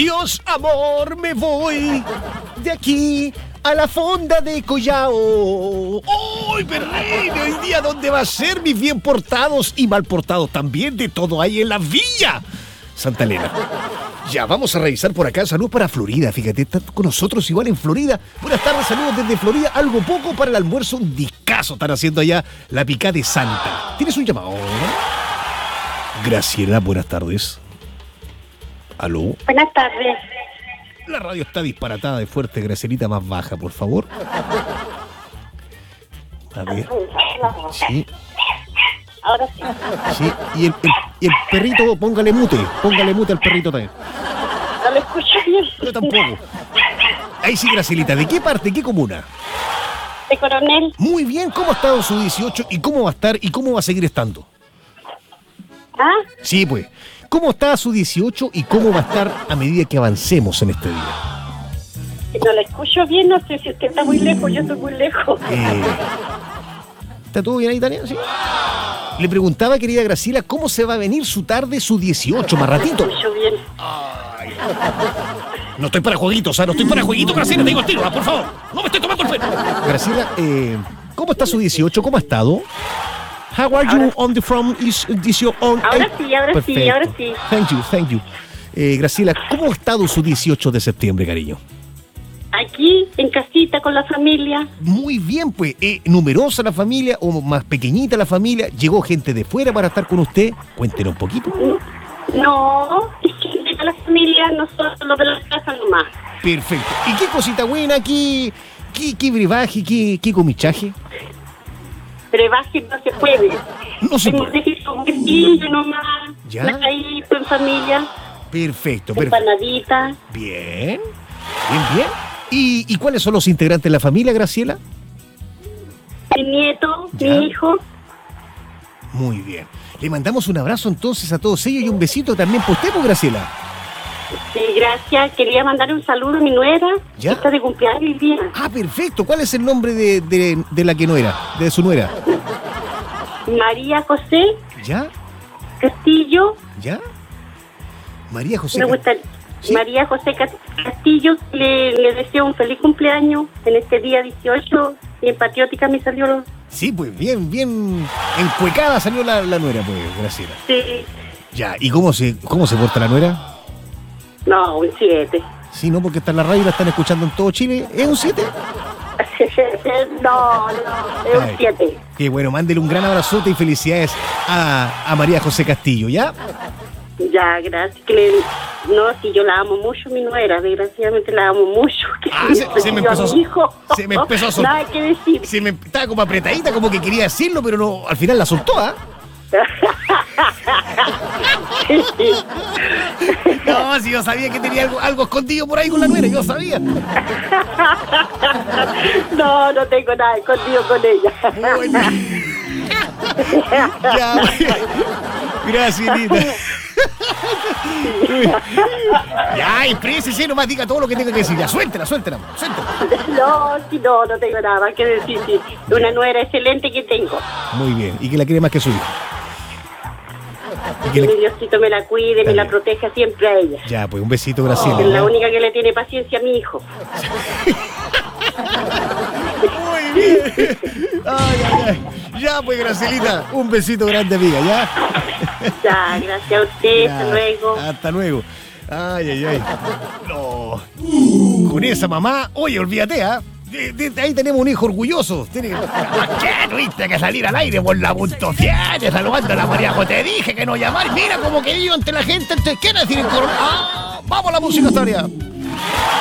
Adiós, amor, me voy de aquí a la fonda de Collao. ¡Uy, Berlín! Hoy día, ¿dónde va a ser, mis bien portados y mal portados? También de todo hay en la villa Santa Elena. Ya, vamos a revisar por acá. Salud para Florida, fíjate, está con nosotros igual en Florida. Buenas tardes, saludos desde Florida. Algo poco para el almuerzo, un discazo están haciendo allá la picada de Santa. ¿Tienes un llamado? Graciela, buenas tardes. ¿Aló? Buenas tardes. La radio está disparatada de fuerte, Gracielita, más baja, por favor. A ver. Sí. Ahora sí. Sí, y el perrito, póngale mute al perrito también. No lo escucho bien. Yo tampoco. Ahí sí, Gracielita, ¿de qué parte, qué comuna? De Coronel. Muy bien, ¿cómo ha estado su 18 y cómo va a estar y cómo va a seguir estando? ¿Ah? Sí, pues. ¿Cómo está su 18 y cómo va a estar a medida que avancemos en este día? No lo escucho bien, no sé si usted está muy lejos, yo estoy muy lejos. ¿Está todo bien ahí, Tania? ¿Sí? Le preguntaba, querida Graciela, ¿cómo se va a venir su tarde, su 18, más ratito? No lo escucho bien. Ay. No estoy para jueguitos, no estoy para jueguitos, Graciela, te digo el tiro, por favor. No me estoy tomando el pelo. Graciela, ¿cómo está su 18? ¿Cómo ha estado? How are you on the from is your own? Ahora sí, ahora sí, ahora sí. Thank you. Graciela, ¿cómo ha estado su 18 de septiembre, cariño? Aquí, en casita, con la familia. Muy bien, pues, ¿numerosa la familia o más pequeñita la familia? ¿Llegó gente de fuera para estar con usted? Cuéntenos un poquito. No, es que de la familia, nosotros los de la casa nomás. Perfecto. ¿Y qué cosita buena? ¿Qué brebaje? ¿Qué comichaje? Brebaje no se puede. No se puede. Tengo que ir con un quesillo nomás. ¿Ya? Ahí, en familia. Perfecto. Empanadita. Bien. ¿Y cuáles son los integrantes de la familia, Graciela? Mi nieto, ¿Ya? mi hijo. Muy bien. Le mandamos un abrazo entonces a todos ellos y un besito también por usted, pues, Graciela. Sí, gracias. Quería mandar un saludo a mi nuera. ¿Ya? Está de cumpleaños el día. Ah, perfecto. ¿Cuál es el nombre de la que no era? De su nuera. María José ¿Ya? Castillo. ¿Ya? María José. Me gusta. ¿Sí? María José Castillo. Le deseo un feliz cumpleaños en este día 18. Bien patriótica me salió. Sí, pues bien encuecada salió la nuera, pues, Graciela. Sí. Ya, ¿y cómo se porta la nuera? No, un 7. Sí, no, porque está en la radio y la están escuchando en todo Chile. ¿Es un 7? No, es un 7. Qué bueno, mándele un gran abrazote y felicidades a María José Castillo, ¿ya? Ya, gracias. No, si yo la amo mucho, mi nuera. Desgraciadamente la amo mucho. Se me empezó a soltar. Nada que decir. Estaba como apretadita, como que quería decirlo, pero no, al final la soltó, ¿ah? No, si yo sabía que tenía algo escondido por ahí con la nuera, yo sabía. No tengo nada escondido con ella. Bueno. Ya, gracias, Lita. Ya, exprésese, nomás diga todo lo que tenga que decir. Ya, suéltela. No tengo nada más que decir. Sí. Una nuera excelente que tengo. Muy bien, y que la quiere más que su hijo. Que mi Diosito me la cuide, me la proteja siempre a ella. Ya, pues un besito, Graciela. Es la única que le tiene paciencia a mi hijo. Muy bien. Ay. Ya, pues, Gracielita, un besito grande, amiga, ¿ya? Ya, gracias a usted, Ya, hasta luego. Hasta luego. Ay. No. Con esa mamá, oye, olvídate, ¿ah? Ahí tenemos un hijo orgulloso. ¿Qué? Tuviste que salir al aire por la punto 7 saludando a la María José. Te dije que no llamar. Mira cómo que yo entre la gente. ¿Qué decir en corona? Vamos a la música, historia.